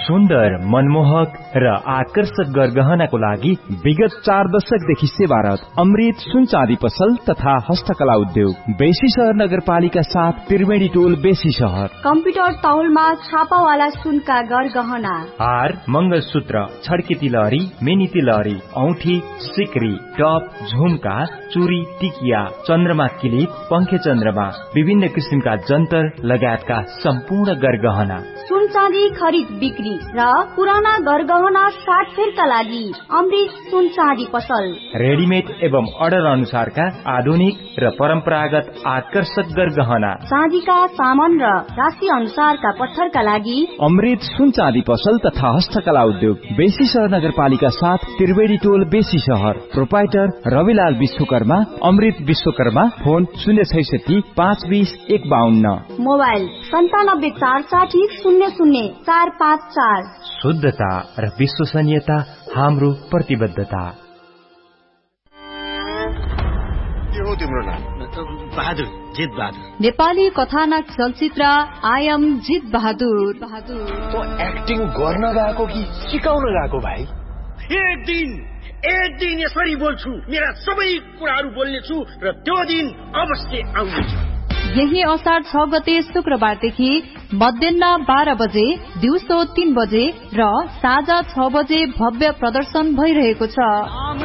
सुन्दर, मनमोहक र आकर्षक गरगहनाको लागि विगत 4 दशकदेखि सेवारत अमृत सुन चाँदी पसल तथा हस्तकला उद्योग, बेसी शहर नगरपालिका 7, त्रिवेणी टोल, बेसी शहर। कम्प्युटर तौलमा छापावाला सुनका गरगहना, हार, मंगलसूत्र, छड्के तिलहरी, मिनी तिलहरी, औठी, सिक्री, टप, झुमका, चुरी, टिकिया, चन्द्रमा किलिप, पंखे चन्द्रमा, विभिन्न किसिमका जन्तर लगायतका सम्पूर्ण गरगहना। सुन चाँदी खरिद बिक्री र पुराना गरगहना साटफेरका लागि अमृत सुन चाँदी पसल। रेडिमेड एवं अर्डर अनुसारका आधुनिक र परम्परागत आकर्षक गरगहना, चाँदीका सामान र राशि अनुसारका पत्थरका लागि अमृत सुन चाँदी पसल तथा हस्तकला उद्योग, बेसी शहर नगरपालिका 7, त्रिवेणी टोल, बेसी शहर। प्रोपाइटर रविलाल विश्वकर्मा, अमृत विश्वकर्मा। फोन 066 520 152। मोबाइल 97 460 00 454। शुद्धता र विश्वसनीयता हाम्रो प्रतिबद्धता। के हो तिम्रो नाम? बहादुर, जित बहादुर। नेपाली कथानक चलचित्र आई एम जित बहादुर। तो एक्टिङ गर्न गएको कि सिकाउन गएको भाइ? एक दिन यसरी बोल्छु, मेरा सबै कुराहरू बोल्नेछु र त्यो दिन अवश्य आउनेछ। यही असार 6 गते शुक्रबारदेखि मध्याह 12 बजे, दिउँसो 3 बजे र साँझ 6 बजे भव्य प्रदर्शन भइरहेको छ।